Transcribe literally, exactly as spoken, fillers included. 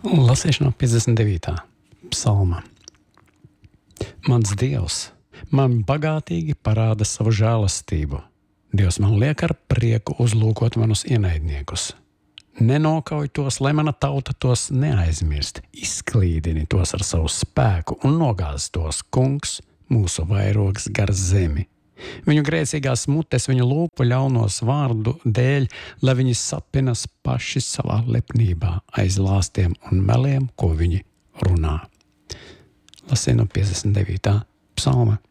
Lasīšu no piecdesmit devītā psalma. Mans Dievs man bagātīgi parāda savu žēlastību. Dievs man liek ar prieku uzlūkot manus ienaidniekus. Nenokauj tos, lai mana tauta tos neaizmirst. Izklīdini tos ar savu spēku un nogāz tos, kungs, mūsu vairogs gar zemi. Viņu grēcīgās mutes, viņu lūpu ļaunos vārdu dēļ, lai viņi sapinas paši savā lepnībā aiz lāstiem un meliem, ko viņi runā. Lasīju no piecdesmit devītā psalma.